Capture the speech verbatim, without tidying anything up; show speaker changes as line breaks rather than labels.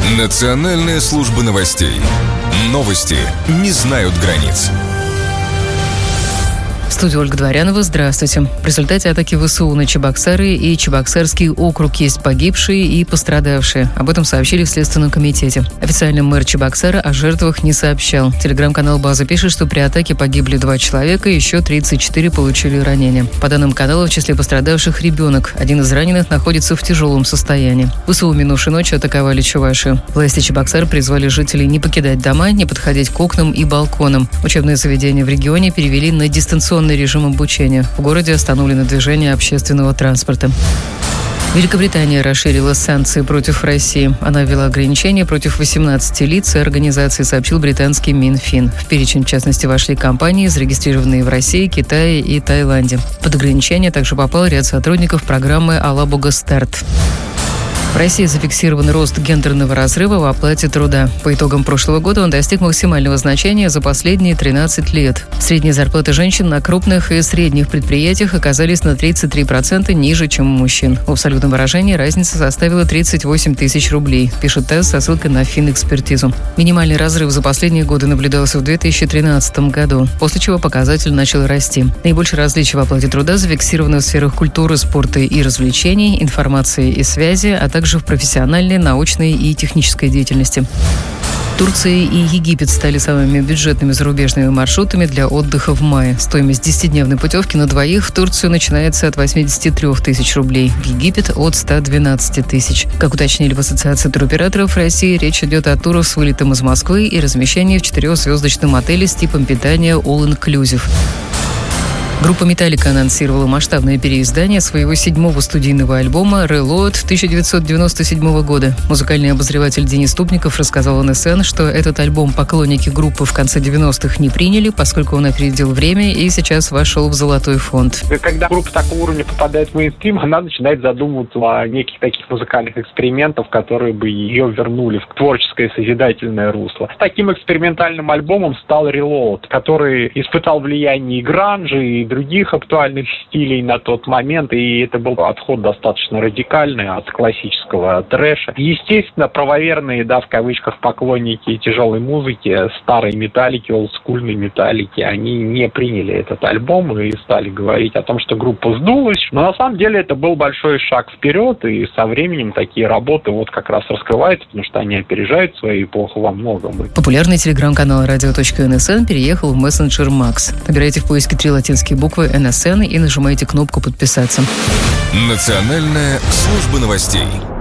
Национальная служба новостей. Новости не знают границ.
В студии Ольга Дворянова. Здравствуйте. В результате атаки ВСУ на Чебоксары и Чебоксарский округ есть погибшие и пострадавшие. Об этом сообщили в Следственном комитете. Официально мэр Чебоксара о жертвах не сообщал. Телеграм-канал «База» пишет, что при атаке погибли два человека, еще тридцать четыре получили ранения. По данным канала, в числе пострадавших ребенок. Один из раненых находится в тяжелом состоянии. ВСУ минувшей ночью атаковали Чувашию. Власти Чебоксар призвали жителей не покидать дома, не подходить к окнам и балконам. Учебные заведения в регионе перевели на дистанционный режим обучения. В городе остановлено движение общественного транспорта. Великобритания расширила санкции против России. Она ввела ограничения против восемнадцати лиц и организаций, сообщил британский Минфин. В перечень, в частности, вошли компании, зарегистрированные в России, Китае и Таиланде. Под ограничение также попал ряд сотрудников программы «Алабуга Старт». В России зафиксирован рост гендерного разрыва в оплате труда. По итогам прошлого года он достиг максимального значения за последние тринадцать лет. Средние зарплаты женщин на крупных и средних предприятиях оказались на тридцать три процента ниже, чем у мужчин. В абсолютном выражении разница составила тридцать восемь тысяч рублей, пишет ТАСС со ссылкой на финэкспертизу. Минимальный разрыв за последние годы наблюдался в две тысячи тринадцатом году, после чего показатель начал расти. Наибольшие различия в оплате труда зафиксированы в сферах культуры, спорта и развлечений, информации и связи, а также в профессиональной, научной и технической деятельности. Турция и Египет стали самыми бюджетными зарубежными маршрутами для отдыха в мае. Стоимость десятидневной путевки на двоих в Турцию начинается от восьмидесяти трёх тысяч рублей, в Египет от ста двенадцати тысяч. Как уточнили в Ассоциации туроператоров России, речь идет о турах с вылетом из Москвы и размещении в четырехзвездочном отеле с типом питания All Inclusive. Группа «Металлика» анонсировала масштабное переиздание своего седьмого студийного альбома «Reload» тысяча девятьсот девяносто седьмого года. Музыкальный обозреватель Денис Тупников рассказал эн эс эн, что этот альбом поклонники группы в конце девяностых не приняли, поскольку он опередил время и сейчас вошел в золотой фонд.
Когда группа такого уровня попадает в мейнстрим, она начинает задумываться о неких таких музыкальных экспериментах, которые бы ее вернули в творческое созидательное русло. Таким экспериментальным альбомом стал «Reload», который испытал влияние и гранжа, и других актуальных стилей на тот момент, и это был отход достаточно радикальный от классического трэша. Естественно, правоверные, да, в кавычках, поклонники тяжелой музыки, старой металлики, олдскульной металлики, они не приняли этот альбом и стали говорить о том, что группа сдулась. Но на самом деле это был большой шаг вперед, и со временем такие работы вот как раз раскрываются, потому что они опережают свою эпоху во многом.
Популярный телеграм-канал радио точка эн эс эн переехал в мессенджер Макс. Набирайте в поиске три латинские буквы эн эс эн и нажимаете кнопку «Подписаться».
Национальная служба новостей.